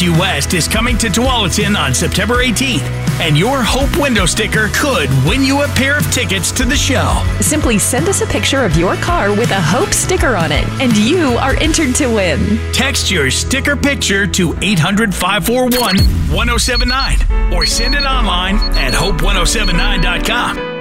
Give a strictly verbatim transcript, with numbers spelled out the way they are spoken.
Due West is coming to Tualatin on September eighteenth, and your Hope window sticker could win you a pair of tickets to the show. Simply send us a picture of your car with a Hope sticker on it, and you are entered to win. Text your sticker picture to eight hundred, five four one, one oh seven nine or send it online at hope ten seventy-nine dot com.